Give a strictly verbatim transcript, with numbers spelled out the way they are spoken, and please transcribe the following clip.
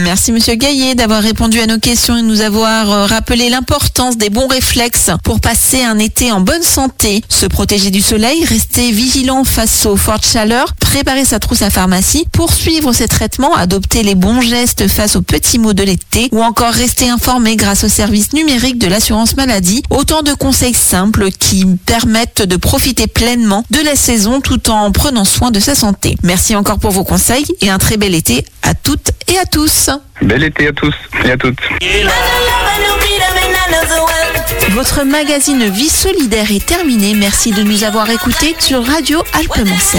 Merci Monsieur Gaillet d'avoir répondu à nos questions et nous avoir rappelé l'importance des bons réflexes pour passer un été en bonne santé. Se protéger du soleil, rester vigilant face aux fortes chaleurs, préparer sa trousse à pharmacie, poursuivre ses traitements, adopter les bons gestes face aux petits maux de l'été ou encore rester informé grâce au service numérique de l'assurance maladie. Autant de conseils simples qui permettent de profiter pleinement de la saison tout en prenant soin de sa santé. Merci encore pour vos conseils et un très bel été à toutes et à tous. Bel été à tous et à toutes. Votre magazine Vie solidaire est terminé. Merci de nous avoir écoutés sur Radio Alpes-Mancel.